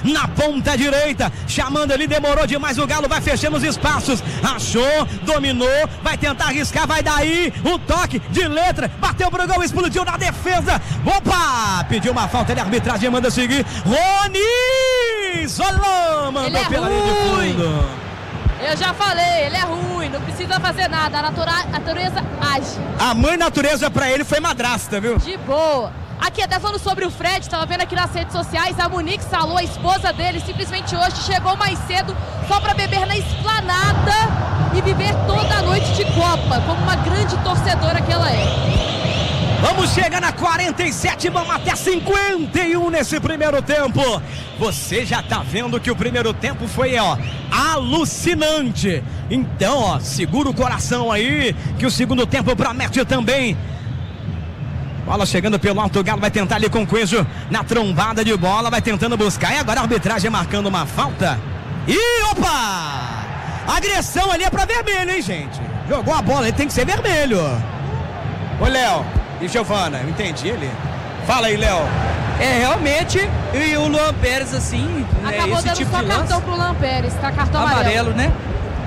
na ponta direita, chamando ali, demorou demais, o Galo vai fechando os espaços, achou, dominou, vai tentar arriscar, vai daí, o toque de letra, bateu pro gol, explodiu na defesa, opa, pediu uma falta, ele arbitragem manda seguir, Rony Solon mandou pela linha de fundo. Eu já falei, ele é ruim, não precisa fazer nada, a natureza age. A mãe natureza pra ele foi madrasta, viu? De boa. Aqui até falando sobre o Fred, tava vendo aqui nas redes sociais, a Monique Salô, a esposa dele, simplesmente hoje chegou mais cedo só pra beber na esplanada e viver toda a noite de Copa, como uma grande torcedora que ela é. Vamos chegar na 47, vamos até 51 nesse primeiro tempo. Você já tá vendo que o primeiro tempo foi, alucinante. Então, segura o coração aí, que o segundo tempo promete também. Bola chegando pelo alto, o Galo vai tentar ali com o Coelho na trombada de bola, vai tentando buscar, e agora a arbitragem marcando uma falta. E opa! Agressão ali é pra vermelho, hein, gente? Jogou a bola, ele tem que ser vermelho. Ô, Léo e Giovana, eu entendi ele. Fala aí, Léo. Realmente, e o Luan Pérez, assim, acabou esse dando tipo só de cartão pro Luan Pérez, tá? Cartão amarelo, né?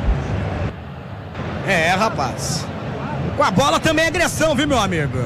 Rapaz. Com a bola também é agressão, viu, meu amigo?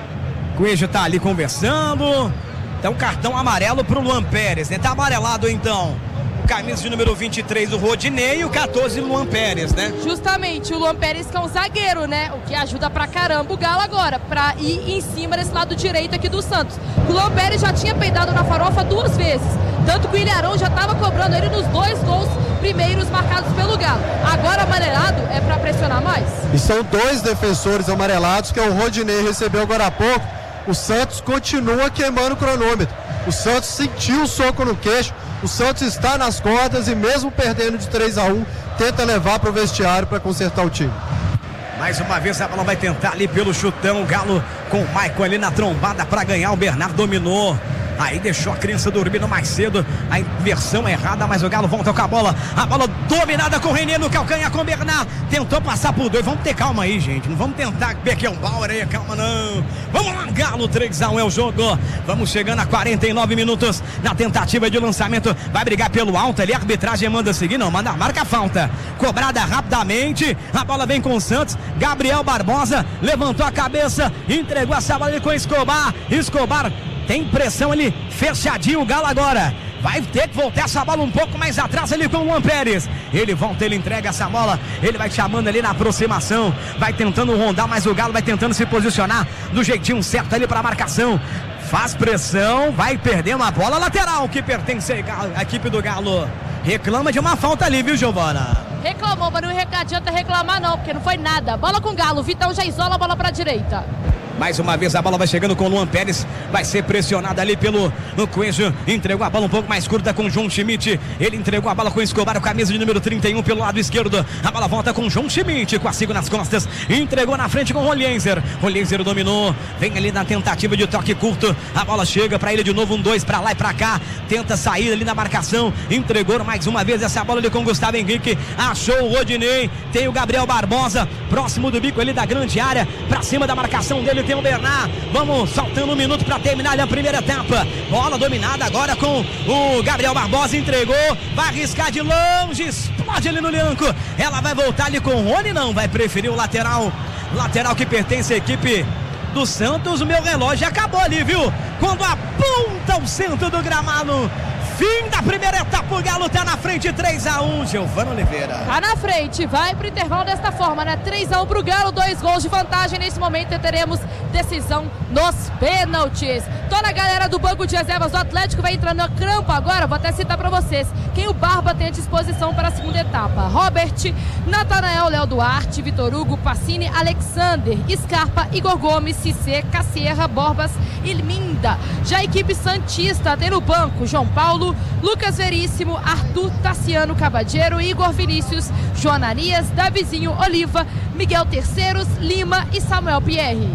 O Coelho tá ali conversando. Então, cartão amarelo pro Luan Pérez, né? Tá amarelado, então. Camisa de número 23, o Rodinei, e o 14, o Luan Pérez, né? Justamente, o Luan Pérez que é um zagueiro, né? O que ajuda pra caramba o Galo agora, pra ir em cima desse lado direito aqui do Santos. O Luan Pérez já tinha peidado na farofa 2 vezes, tanto que o Ilharão já tava cobrando ele nos 2 gols primeiros marcados pelo Galo. Agora amarelado é pra pressionar mais. E são 2 defensores amarelados, que é o Rodinei recebeu agora há pouco. O Santos continua queimando o cronômetro. O Santos sentiu o soco no queixo. O Santos está nas cordas e mesmo perdendo de 3-1, tenta levar para o vestiário para consertar o time. Mais uma vez a bola vai tentar ali pelo chutão. O Galo com o Maicon ali na trombada para ganhar. O Bernardo dominou. Aí deixou a criança dormindo mais cedo. A inversão errada, mas o Galo volta com a bola. A bola dominada com o René no calcanhar com o Bernardo. Tentou passar por 2. Vamos ter calma aí, gente. Não vamos tentar Beckenbauer aí, calma não. Vamos lá, Galo, 3-1 é o jogo. Vamos chegando a 49 minutos na tentativa de lançamento. Vai brigar pelo alto ali. A arbitragem manda seguir, não. Marca a falta. Cobrada rapidamente. A bola vem com o Santos. Gabriel Barbosa levantou a cabeça. Entregou essa bola ali com o Escobar. Escobar tem pressão ali, fechadinho o Galo agora. Vai ter que voltar essa bola um pouco mais atrás ali com o Luan Pérez. Ele volta, ele entrega essa bola. Ele vai chamando ali na aproximação. Vai tentando rondar, mas o Galo vai tentando se posicionar do jeitinho certo ali para a marcação. Faz pressão, vai perdendo a bola lateral que pertence à equipe do Galo. Reclama de uma falta ali, viu, Giovana? Reclamou, mas não adianta reclamar não, porque não foi nada. Bola com o Galo, Vitão já isola a bola para a direita. Mais uma vez a bola vai chegando com o Luan Pérez. Vai ser pressionada ali pelo Coelho. Entregou a bola um pouco mais curta com o João Schmidt. Ele entregou a bola com o Escobar, camisa de número 31 pelo lado esquerdo. A bola volta com o João Schmidt, com a Sigo nas costas. Entregou na frente com o Rolhenzer. Rolhenzer dominou. Vem ali na tentativa de toque curto. A bola chega para ele de novo, 2 para lá e para cá. Tenta sair ali na marcação. Entregou mais uma vez essa bola ali com o Gustavo Henrique. Achou o Rodinei. Tem o Gabriel Barbosa próximo do bico ali da grande área. Para cima da marcação dele tem o Bernard. Vamos faltando 1 minuto para terminar a primeira etapa. Bola dominada agora com o Gabriel Barbosa. Entregou, vai arriscar de longe, explode ali no Lianco. Ela vai voltar ali com o Rony, não, vai preferir o lateral que pertence à equipe do Santos. O meu relógio acabou ali, viu? Quando aponta o centro do gramado. Fim da primeira etapa, o Galo tá na frente, 3-1, Giovana Oliveira. Tá na frente, vai pro intervalo desta forma, né? 3-1 pro Galo, 2 gols de vantagem. Nesse momento teremos decisão nos pênaltis. Toda a galera do banco de reservas do Atlético vai entrando no campo agora. Vou até citar pra vocês quem o Barba tem à disposição para a segunda etapa: Robert, Natanael, Léo Duarte, Vitor Hugo, Pacini, Alexander, Scarpa, Igor Gomes, Cissé, Cassierra, Borbas e Minda. Já a equipe santista tem no banco João Paulo, Lucas Veríssimo, Arthur, Tassiano, Cabadeiro, Igor Vinícius, João Ananias, Davizinho, Oliva, Miguel Terceiros, Lima e Samuel Pierre.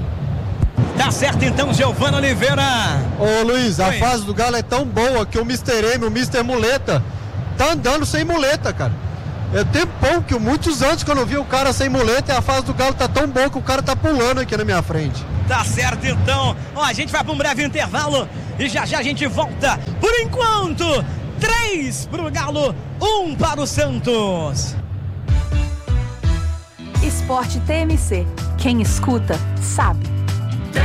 Tá certo então, Giovana Oliveira. Ô Luiz, a fase do Galo é tão boa que o Mr. M, o Mr. Muleta, tá andando sem muleta, cara. É tempão que muitos anos que eu não vi o cara sem muleta, e a fase do Galo tá tão boa que o cara tá pulando aqui na minha frente. Tá certo então. Ó, a gente vai para um breve intervalo e já já a gente volta. Por enquanto, 3 pro Galo, 1 para o Santos. Esporte TMC. Quem escuta, sabe.